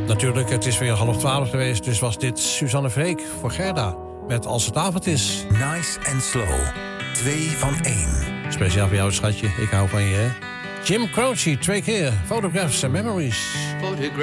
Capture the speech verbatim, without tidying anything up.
Natuurlijk, het is weer half twaalf geweest, dus was dit Suzanne Freek voor Gerda. Met Als het avond is. Nice and slow. Twee van één. Speciaal voor jou, schatje. Ik hou van je, hè? Jim Croce, twee keer. Photographs and Memories.